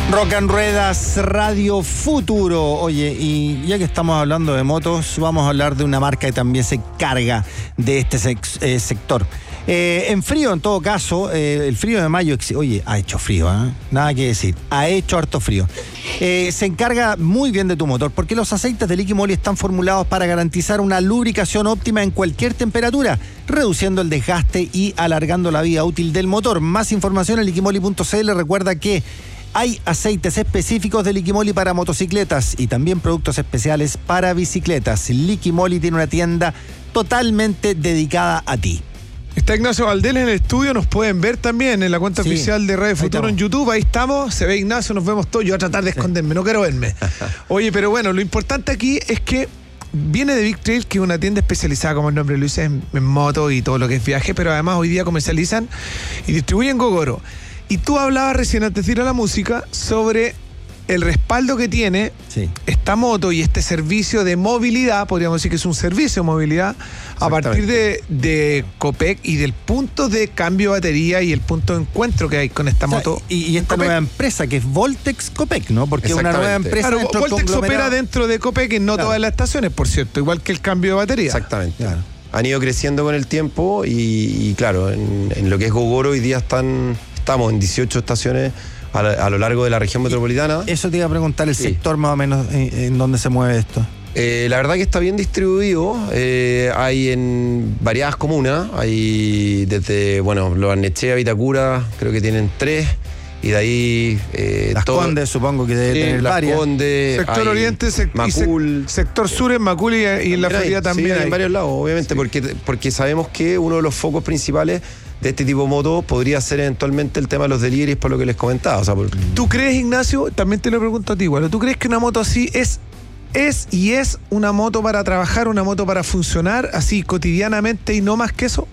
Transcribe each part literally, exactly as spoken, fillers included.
Rock and Ruedas, Radio Futuro. Oye, y ya que estamos hablando de motos, vamos a hablar de una marca que también se carga de este sex, eh, sector. Eh, en frío, en todo caso, eh, el frío de mayo, oye, ha hecho frío, ¿eh? Nada que decir, ha hecho harto frío. Eh, se encarga muy bien de tu motor, porque los aceites de Liqui-Moly están formulados para garantizar una lubricación óptima en cualquier temperatura, reduciendo el desgaste y alargando la vida útil del motor. Más información en liquimoli punto c l. Recuerda que hay aceites específicos de Liqui-Moly para motocicletas y también productos especiales para bicicletas. Liqui-Moly tiene una tienda totalmente dedicada a ti. Está Ignacio Valdés en el estudio, nos pueden ver también en la cuenta sí, oficial de Radio Futuro en YouTube, ahí estamos, se ve Ignacio, nos vemos todos, yo voy a tratar de esconderme, no quiero verme. Oye, pero bueno, lo importante aquí es que viene de Big Trail, que es una tienda especializada, como el nombre lo dice, en, en moto y todo lo que es viaje, pero además hoy día comercializan y distribuyen Gogoro. Y tú hablabas recién antes de ir a la música sobre el respaldo que tiene sí. esta moto y este servicio de movilidad, podríamos decir que es un servicio de movilidad a partir de, de Copec y del punto de cambio de batería y el punto de encuentro que hay con esta o sea, moto. Y, y esta Copec. Nueva empresa que es Voltex Copec, ¿no? Porque es una nueva empresa. Claro, Voltex opera dentro de Copec en no claro. todas las estaciones, por cierto, igual que el cambio de batería. Exactamente. Claro. Han ido creciendo con el tiempo y, y claro, en, en lo que es Gogoro hoy día están, estamos en dieciocho estaciones A, la, a lo largo de la región metropolitana. Eso te iba a preguntar, el sí. sector más o menos en, en dónde se mueve esto. Eh, la verdad que está bien distribuido, eh, hay en variadas comunas, hay desde, bueno, Lo Barnechea, Vitacura, creo que tienen tres, y de ahí... Eh, Las todo, Condes, supongo que debe sí, tener Las varias. Condes, sector Oriente, sec, Macul. Sec, sector Sur en Macul y, y en la Florida también. Sí, hay en varios lados, obviamente, sí. porque, porque sabemos que uno de los focos principales de este tipo de motos podría ser eventualmente el tema de los deliveries, por lo que les comentaba. O sea, por... ¿Tú crees, Ignacio, también te lo pregunto a ti, igual, ¿tú crees que una moto así es, es y es una moto para trabajar, una moto para funcionar así cotidianamente y no más que eso?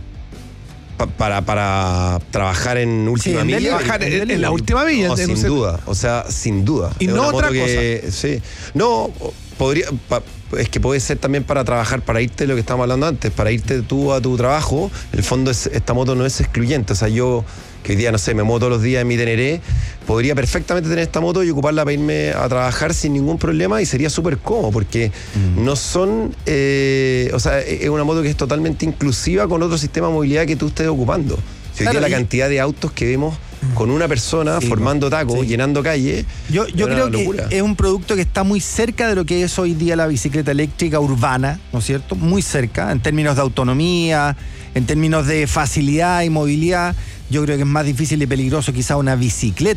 Pa para, para trabajar en última sí, milla. Trabajar en, en, en la última milla. No, sin duda, o sea, sin duda. Y es no otra que, cosa. Sí, no, podría... Pa, es que puede ser también para trabajar, para irte, lo que estábamos hablando antes, para irte tú a tu trabajo. En el fondo es, esta moto no es excluyente, o sea, yo que hoy día, no sé, me muevo todos los días en mi Teneré, podría perfectamente tener esta moto y ocuparla para irme a trabajar sin ningún problema y sería súper cómodo, porque mm. no son, eh, o sea, es una moto que es totalmente inclusiva con otro sistema de movilidad que tú estés ocupando. Si hoy día la cantidad de autos que vemos con una persona sí, formando tacos, sí. llenando calle. Yo, yo creo que locura. Es un producto que está muy cerca de lo que es hoy día la bicicleta eléctrica urbana, ¿no es cierto? Muy cerca, en términos de autonomía, en términos de facilidad y movilidad. Yo creo que es más difícil y peligroso quizá una bicicleta